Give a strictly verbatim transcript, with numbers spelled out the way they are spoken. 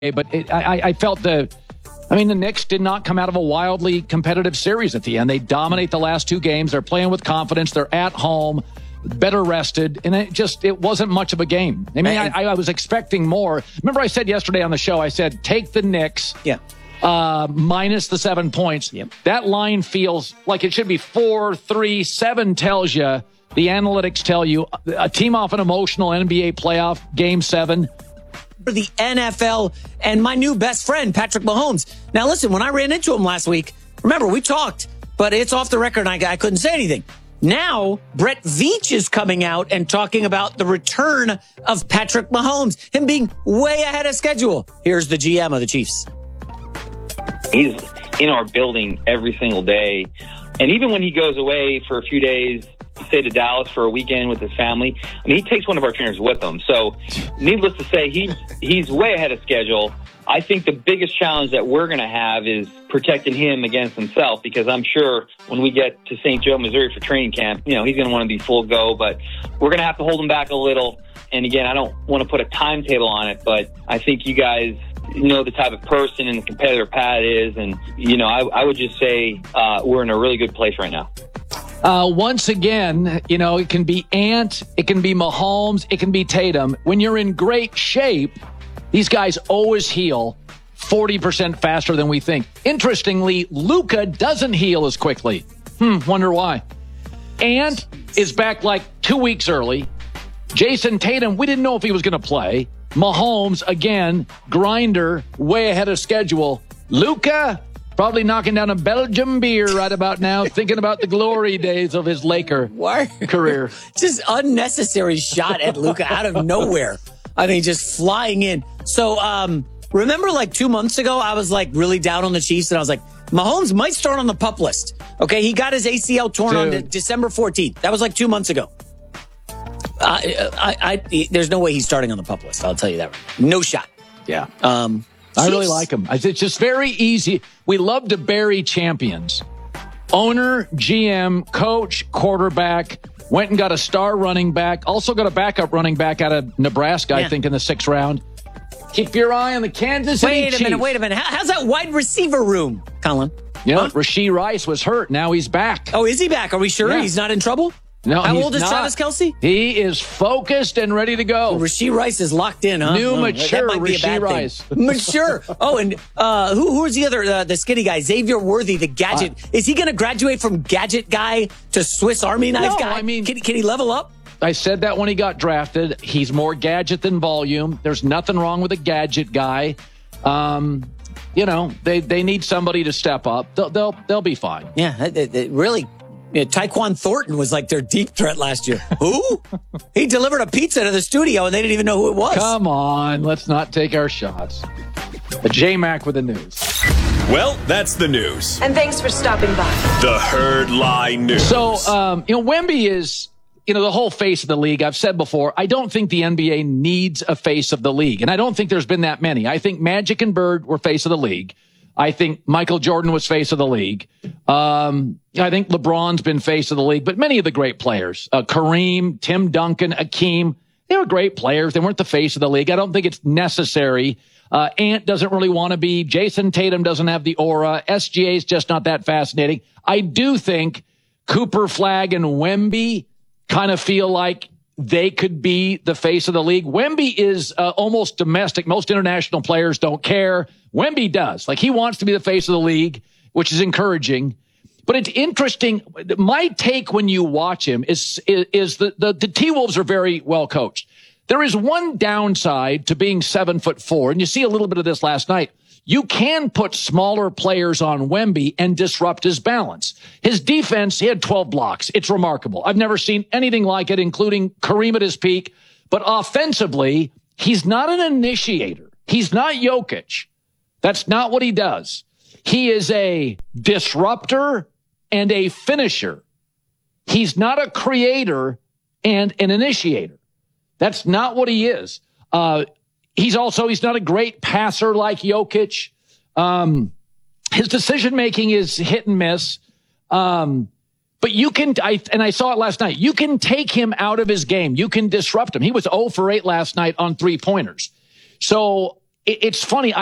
but it, I, I felt the, I mean, the Knicks did not come out of a wildly competitive series at the end. They dominate the last two games. They're playing with confidence. They're at home, better rested, and it just, it wasn't much of a game. I mean, I, I was expecting more. Remember I said yesterday on the show, I said, take the Knicks. Yeah. Uh, minus the seven points. Yep. That line feels like it should be four, three, seven tells you, the analytics tell you, a team off an emotional N B A playoff game seven. For the N F L and my new best friend, Patrick Mahomes. Now, listen, when I ran into him last week, remember, we talked, but it's off the record and I, I couldn't say anything. Now, Brett Veach is coming out and talking about the return of Patrick Mahomes, him being way ahead of schedule. Here's the G M of the Chiefs. He's in our building every single day. And even when he goes away for a few days, say to Dallas for a weekend with his family, I mean, he takes one of our trainers with him. So needless to say, he, he's way ahead of schedule. I think the biggest challenge that we're going to have is protecting him against himself, because I'm sure when we get to Saint Joe, Missouri for training camp, you know, he's going to want to be full go, but we're going to have to hold him back a little. And again, I don't want to put a timetable on it, but I think you guys know the type of person and the competitor Pat is. And, you know, I, I would just say uh, we're in a really good place right now. Uh, once again, you know, it can be Ant, it can be Mahomes, it can be Tatum. When you're in great shape, these guys always heal forty percent faster than we think. Interestingly, Luka doesn't heal as quickly. Hmm, wonder why. Ant is back like two weeks early. Jason Tatum, we didn't know if he was going to play. Mahomes, again, grinder, way ahead of schedule. Luka, probably knocking down a Belgian beer right about now, thinking about the glory days of his Laker Why? career. Just unnecessary shot at Luka out of nowhere. I mean, just flying in. So, um, remember like two months ago, I was like really down on the Chiefs, and I was like, Mahomes might start on the pup list. Okay, he got his A C L torn Dude. on de- December fourteenth. That was like two months ago. Uh, I, I, I, there's no way he's starting on the pup list. I'll tell you that. No shot. Yeah. Um, I really like him. It's just very easy. We love to bury champions. Owner, G M, coach, quarterback, went and got a star running back, also got a backup running back out of Nebraska, yeah. I think, in the sixth round. Keep your eye on the Kansas City Chiefs. Wait a minute, wait a minute. How, how's that wide receiver room, Colin? You know, huh? Rashee Rice was hurt. Now he's back. Oh, is he back? Are we sure yeah. he's not in trouble? No, How he's old is not. Travis Kelce? He is focused and ready to go. Well, Rashee Rice is locked in, huh? New, oh, mature that might be a Rashee bad Rice. Thing. Mature. Oh, and uh, who who is the other, uh, the skinny guy? Xavier Worthy, the gadget. Uh, is he going to graduate from gadget guy to Swiss Army knife no, guy? I mean, can, can he level up? I said that when he got drafted. He's more gadget than volume. There's nothing wrong with a gadget guy. Um, you know, they, they need somebody to step up. They'll they'll, they'll be fine. Yeah, it, it really. Yeah, Tyquan Thornton was like their deep threat last year. Who? He delivered a pizza to the studio and they didn't even know who it was. Come on, let's not take our shots. But J-Mac with the news. Well, that's the news. And thanks for stopping by. The Herd Lie News. So, um, you know, Wemby is, you know, the whole face of the league. I've said before, I don't think the N B A needs a face of the league. And I don't think there's been that many. I think Magic and Bird were face of the league. I think Michael Jordan was face of the league. Um, I think LeBron's been face of the league, but many of the great players, uh, Kareem, Tim Duncan, Akeem, they were great players. They weren't the face of the league. I don't think it's necessary. Uh, Ant doesn't really want to be. Jason Tatum doesn't have the aura. S G A is just not that fascinating. I do think Cooper Flagg and Wemby kind of feel like they could be the face of the league. Wemby is uh, almost domestic. Most international players don't care. Wemby does. Like, he wants to be the face of the league, which is encouraging. But it's interesting. My take when you watch him is is, is the, the, the T-Wolves are very well coached. There is one downside to being seven foot four, and you see a little bit of this last night. You can put smaller players on Wemby and disrupt his balance. His defense, he had twelve blocks. It's remarkable. I've never seen anything like it, including Kareem at his peak. But offensively, he's not an initiator. He's not Jokic. That's not what he does. He is a disruptor and a finisher. He's not a creator and an initiator. That's not what he is. Uh, he's also, he's not a great passer like Jokic. Um, his decision-making is hit and miss. Um, but you can, I, and I saw it last night, you can take him out of his game. You can disrupt him. He was zero for eight last night on three-pointers. So it, it's funny.